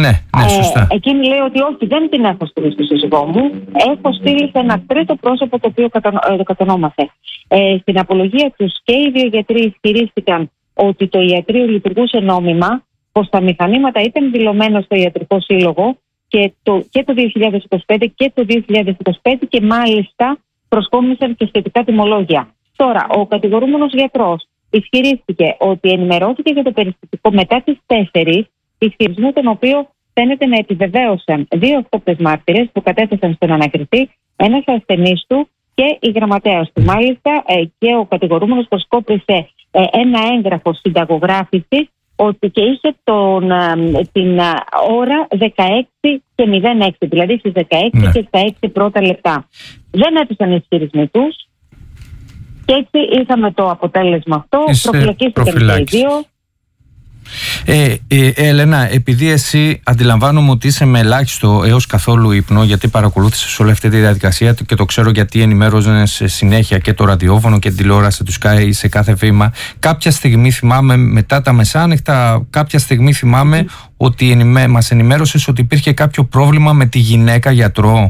Ναι, σωστά. Εκείνη λέει ότι όχι, δεν την έχω στείλει στο σύζυγό μου. Έχω στείλει σε ένα τρίτο πρόσωπο το οποίο το κατονόμασε. Στην απολογία τους και οι δύο γιατροί ισχυρίστηκαν ότι το ιατρείο λειτουργούσε νόμιμα, πως τα μηχανήματα ήταν δηλωμένα στο ιατρικό σύλλογο και το 2025 και το 2025 και μάλιστα προσκόμισαν και σχετικά τιμολόγια. Τώρα, ο κατηγορούμενος γιατρός ισχυρίστηκε ότι ενημερώθηκε για το περιστατικό μετά τις 4, ισχυρισμό τον οποίο φαίνεται να επιβεβαίωσαν 2 αυτόπτες μάρτυρες που κατέθεσαν στον ανακριτή, ένας ασθενής του και η γραμματέας του. Μάλιστα και ο κατηγορούμενος προσκόπησε ένα έγγραφο συνταγογράφησης ότι και είχε την ώρα 16:06, δηλαδή στις 16 και στα 6 πρώτα λεπτά. Δεν έπεσαν οι ισχυρισμοί τους και έτσι είχαμε το αποτέλεσμα αυτό. Προφυλακίστηκαν και οι δύο. Έλενα, επειδή εσύ αντιλαμβάνομαι ότι είσαι με ελάχιστο έως καθόλου ύπνο, γιατί παρακολούθησες όλη αυτή τη διαδικασία και το ξέρω γιατί ενημέρωσες συνέχεια και το ραδιόφωνο και την τηλεόραση του Sky σε κάθε βήμα. Κάποια στιγμή θυμάμαι μετά τα μεσάνυχτα, κάποια στιγμή θυμάμαι ότι μας ενημέρωσες ότι υπήρχε κάποιο πρόβλημα με τη γυναίκα γιατρό.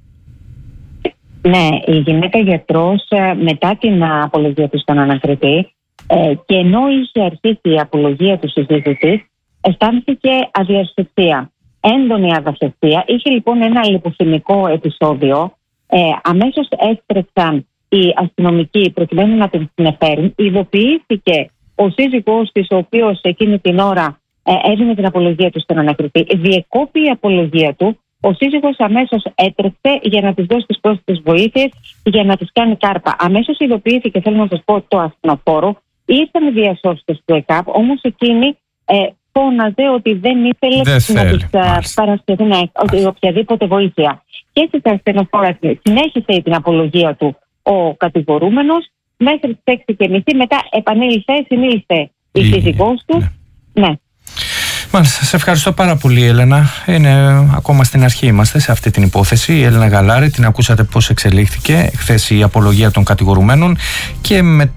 Ναι, η γυναίκα γιατρός μετά την απολογία του στον ανακριτή και ενώ είχε αρχίσει η απολογία του συζήτησης της, αισθάνθηκε αδιασφυξία, έντονη αδιασφυξία. Είχε λοιπόν ένα λιποθυμικό επεισόδιο. Αμέσως έστρεψαν οι αστυνομικοί προκειμένου να την συνεφέρουν. Ειδοποιήθηκε ο σύζυγός της, ο οποίος εκείνη την ώρα έδινε την απολογία του στον ανακριτή. Διεκόπη η απολογία του. Ο σύζυγος αμέσως έτρεξε για να της δώσει τις πρόσθετες βοήθειες, για να της κάνει κάρπα. Αμέσως ειδοποιήθηκε, θέλω να σας πω, το ασθενοφόρο. Ήρθαν οι διασώστες του ΕΚΑΠ, όμως εκείνη φώναζε ότι δεν ήθελε να της παρασχεθεί οποιαδήποτε βοήθεια. Και έτσι τα ασθενοφόρα συνέχισε την απολογία του ο κατηγορούμενος μέχρι τις 6:30. Μετά συνήλθε η σύζυγός του. Ναι. Μάλιστα, σε ευχαριστώ πάρα πολύ, Έλενα. Ακόμα στην αρχή είμαστε σε αυτή την υπόθεση. Η Έλενα Γαλάρη, την ακούσατε πώς εξελίχθηκε χθες η απολογία των κατηγορουμένων και με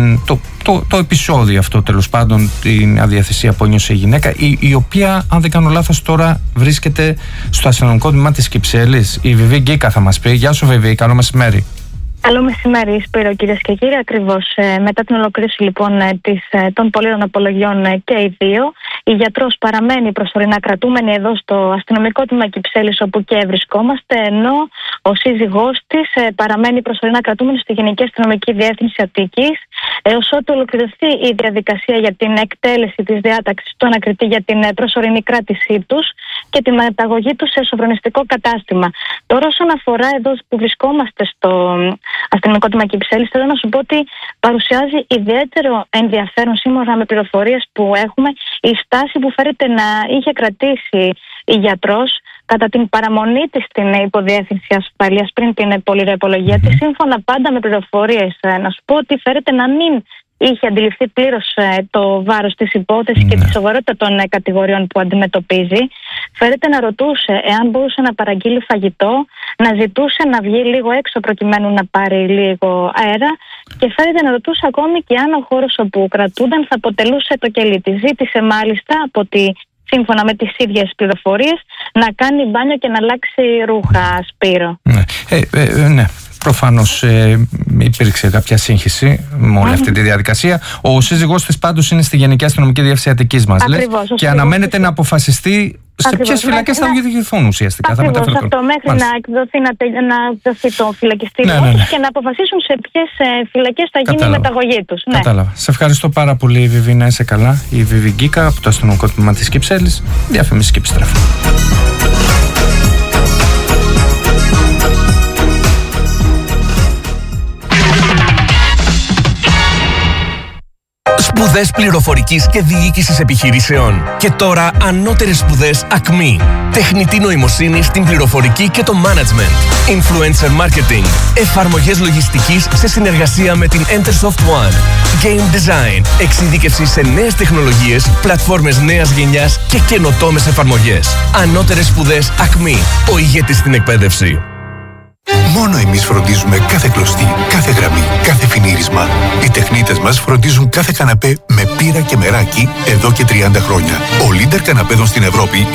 το επεισόδιο αυτό, τέλος πάντων, την αδιαθεσία που ένιωσε η γυναίκα, η οποία, αν δεν κάνω λάθος, τώρα βρίσκεται στο αστυνομικό τμήμα της Κυψέλης. Η Βιβί Γκίκα θα μας πει. Γεια σου, Βιβί, καλό μεσημέρι. Καλό μεσημέρι, Σπύρο, κυρίες και κύριοι. Ακριβώς μετά την ολοκλήρωση λοιπόν των πολύων απολογιών και οι δύο, η γιατρός παραμένει προσωρινά κρατούμενη εδώ στο αστυνομικό τμήμα Κυψέλης, όπου και βρισκόμαστε, ενώ ο σύζυγός της παραμένει προσωρινά κρατούμενος στη Γενική Αστυνομική Διεύθυνση Αττικής, έως ότου ολοκληρωθεί η διαδικασία για την εκτέλεση της διάταξης του ανακριτή για την προσωρινή κράτησή τους και την μεταγωγή τους σε σοφρονιστικό κατάστημα. Τώρα, όσον αφορά εδώ που βρισκόμαστε στο αστυνομικό τμήμα Κυψέλης, θέλω να σου πω ότι παρουσιάζει ιδιαίτερο ενδιαφέρον, σύμφωνα με πληροφορίες που έχουμε, η στάση που φέρεται να είχε κρατήσει η γιατρός κατά την παραμονή της στην υποδιεύθυνση ασφαλείας πριν την πολυροεπολογία της. Σύμφωνα πάντα με πληροφορίες, να σου πω ότι φέρεται να μην είχε αντιληφθεί πλήρως το βάρος της υπόθεσης και τη σοβαρότητα των κατηγοριών που αντιμετωπίζει. Φέρεται να ρωτούσε εάν μπορούσε να παραγγείλει φαγητό, να ζητούσε να βγει λίγο έξω προκειμένου να πάρει λίγο αέρα και φέρεται να ρωτούσε ακόμη και αν ο χώρος όπου κρατούνταν θα αποτελούσε το κελί της. Ζήτησε μάλιστα σύμφωνα με τις ίδιες πληροφορίες, να κάνει μπάνιο και να αλλάξει ρούχα, Σπύρο. Ναι. Προφανώς υπήρξε κάποια σύγχυση με όλη αυτή τη διαδικασία. Ο σύζυγός της πάντως είναι στη Γενική Αστυνομική Διεύθυνση Αττικής μας, Ακριβώς, και αναμένεται να αποφασιστεί σε ποιες φυλακές θα οδηγηθούν ουσιαστικά. Ακριβώς, αυτό μέχρι να εκδοθεί το φυλακιστήριο και να αποφασίσουν σε ποιες φυλακές θα γίνει η μεταγωγή τους. Κατάλαβα. Σε ευχαριστώ πάρα πολύ, Βιβί, να είσαι καλά. Η Βιβί Γκίκα από το αστυνομικό τμήμα της Κυψέλης. Διαφήμιση και επιστρέφω. Σπουδές πληροφορικής και διοίκησης επιχειρήσεων. Και τώρα ανώτερες σπουδές ΑΚΜΗ. Τεχνητή νοημοσύνη στην πληροφορική και το management. Influencer marketing. Εφαρμογές λογιστικής σε συνεργασία με την Entersoft One. Game design. Εξειδίκευση σε νέες τεχνολογίες, πλατφόρμες νέας γενιάς και καινοτόμες εφαρμογές. Ανώτερες σπουδές ΑΚΜΗ. Ο ηγέτης στην εκπαίδευση. Μόνο εμείς φροντίζουμε κάθε κλωστή, κάθε γραμμή, κάθε φινίρισμα. Οι τεχνίτες μας φροντίζουν κάθε καναπέ με πύρα και μεράκι εδώ και 30 χρόνια. Ο leader καναπέδων στην Ευρώπη